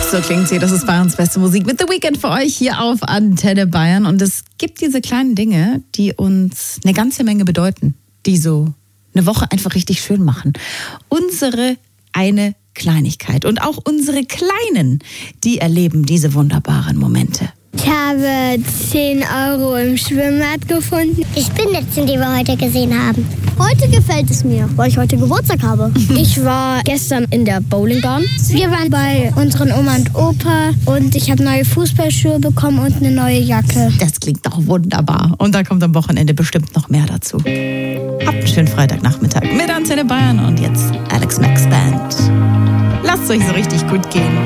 So klingt sie, das ist Bayerns beste Musik mit The Weeknd für euch hier auf Antenne Bayern. Und es gibt diese kleinen Dinge, die uns eine ganze Menge bedeuten, die so eine Woche einfach richtig schön machen. Unsere eine Kleinigkeit und auch unsere Kleinen, die erleben diese wunderbaren Momente. Ich habe 10 € im Schwimmbad gefunden. Ich bin letzten, die wir heute gesehen haben. Heute gefällt es mir, weil ich heute Geburtstag habe. Ich war gestern in der Bowlingbahn. Wir waren bei unseren Oma und Opa und ich habe neue Fußballschuhe bekommen und eine neue Jacke. Das klingt doch wunderbar. Und da kommt am Wochenende bestimmt noch mehr dazu. Habt einen schönen Freitagnachmittag mit Antenne Bayern und jetzt Alex Max Band. Lasst es euch so richtig gut gehen.